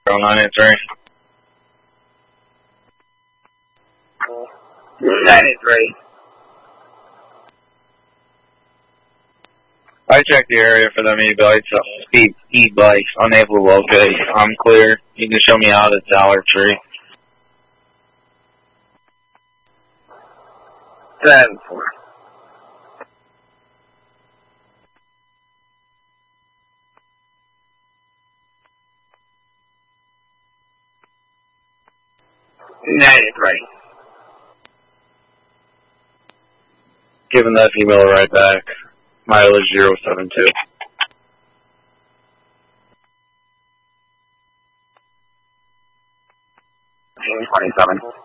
983. 983. I checked the area for them e-bikes, e-bikes, unable to locate. I'm clear. You can show me out at Dollar Tree. 10-4. Giving that email right back. Mileage 072. 27.